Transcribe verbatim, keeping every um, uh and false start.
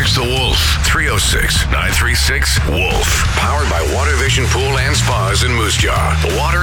Here's the Wolf. three oh six, nine three six, WOLF. Powered by Water Vision Pool and Spas in Moose Jaw. The water